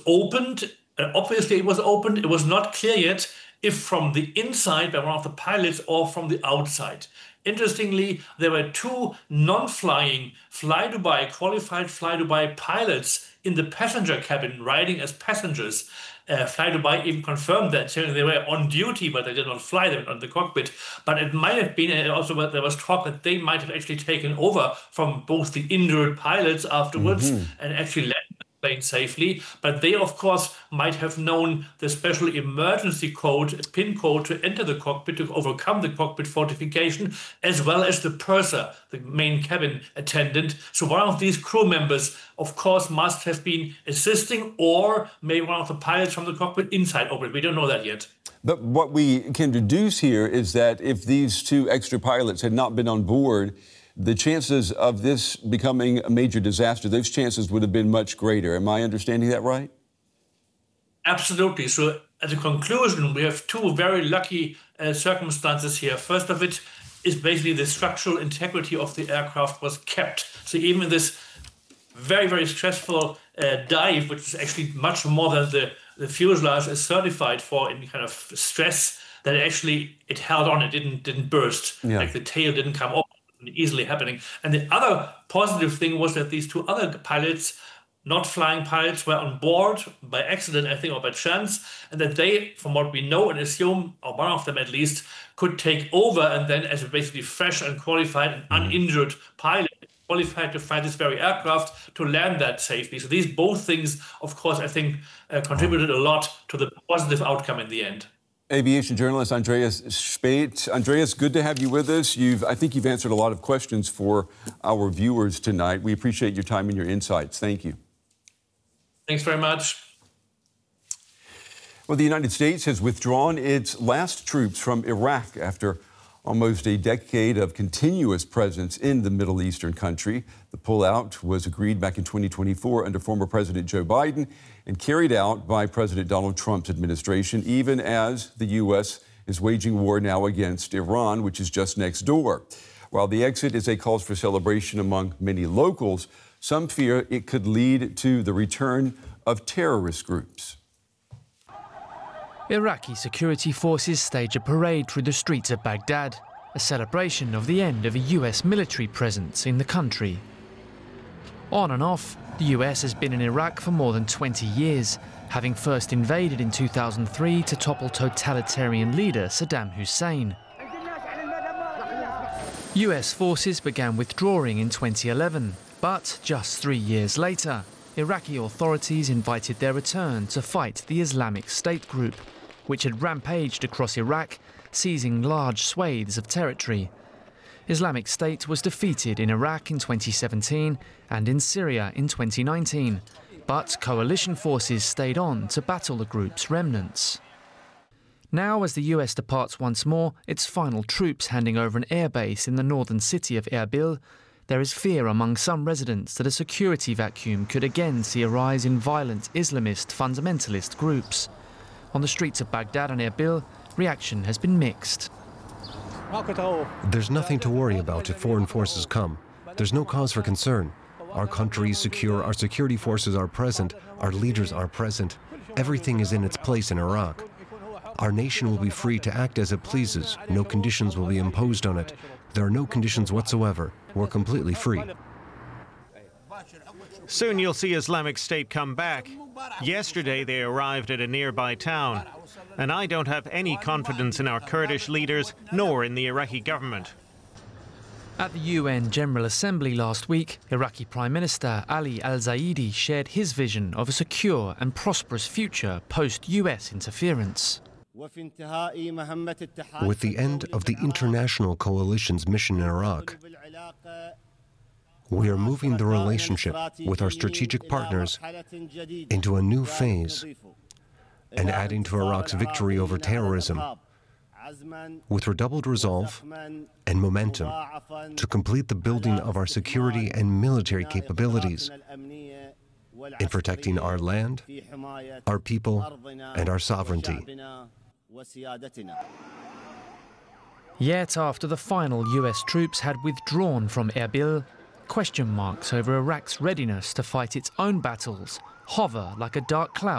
opened. Obviously, it was opened. It was not clear yet if from the inside by one of the pilots or from the outside. Interestingly, there were two non-flying fly-Dubai, qualified fly-Dubai pilots in the passenger cabin riding as passengers. Fly-Dubai even confirmed that, saying they were on duty, but they did not fly them on the cockpit. But it might have been, and also there was talk that they might have actually taken over from both the injured pilots afterwards and actually landed the plane safely. But they, of course, might have known the special emergency code, PIN code, to enter the cockpit, to overcome the cockpit fortification, as well as the purser, the main cabin attendant. So one of these crew members, of course, must have been assisting, or maybe one of the pilots from the cockpit inside operate. We don't know that yet. But what we can deduce here is that if these two extra pilots had not been on board, the chances of this becoming a major disaster, those chances would have been much greater. Am I understanding that right? Absolutely. So as a conclusion, we have two very lucky circumstances here. First of it is basically the structural integrity of the aircraft was kept. So even in this very, very stressful dive, which is actually much more than the fuselage is certified for in kind of stress, that actually it held on, it didn't burst, like the tail didn't come off, easily happening. And the other positive thing was that these two other pilots, not flying pilots, were on board by accident, I think, or by chance, and that they, from what we know and assume, or one of them at least, could take over and then as a basically fresh and qualified and uninjured pilot, qualified to fly this very aircraft, to land that safely. So these both things, of course, I think contributed a lot to the positive outcome in the end. Aviation journalist Andreas Speth. Andreas, good to have you with us. I think you've answered a lot of questions for our viewers tonight. We appreciate your time and your insights. Thank you. Thanks very much. Well, the United States has withdrawn its last troops from Iraq after almost a decade of continuous presence in the Middle Eastern country. The pullout was agreed back in 2024 under former President Joe Biden and carried out by President Donald Trump's administration, even as the U.S. is waging war now against Iran, which is just next door. While the exit is a cause for celebration among many locals, some fear it could lead to the return of terrorist groups. Iraqi security forces stage a parade through the streets of Baghdad, a celebration of the end of a US military presence in the country. On and off, the US has been in Iraq for more than 20 years, having first invaded in 2003 to topple totalitarian leader Saddam Hussein. US forces began withdrawing in 2011, but just 3 years later, Iraqi authorities invited their return to fight the Islamic State group, which had rampaged across Iraq, seizing large swathes of territory. Islamic State was defeated in Iraq in 2017 and in Syria in 2019, but coalition forces stayed on to battle the group's remnants. Now, as the US departs once more, its final troops handing over an airbase in the northern city of Erbil, there is fear among some residents that a security vacuum could again see a rise in violent Islamist fundamentalist groups. On the streets of Baghdad and Erbil, reaction has been mixed. There's nothing to worry about if foreign forces come. There's no cause for concern. Our country is secure, our security forces are present, our leaders are present. Everything is in its place in Iraq. Our nation will be free to act as it pleases. No conditions will be imposed on it. There are no conditions whatsoever. We're completely free. Soon you'll see Islamic State come back. Yesterday they arrived at a nearby town. And I don't have any confidence in our Kurdish leaders, nor in the Iraqi government. At the UN General Assembly last week, Iraqi Prime Minister Ali al-Zaidi shared his vision of a secure and prosperous future post-US interference. With the end of the international coalition's mission in Iraq, we are moving the relationship with our strategic partners into a new phase and adding to Iraq's victory over terrorism with redoubled resolve and momentum to complete the building of our security and military capabilities in protecting our land, our people, and our sovereignty. Yet after the final US troops had withdrawn from Erbil, question marks over Iraq's readiness to fight its own battles hover like a dark cloud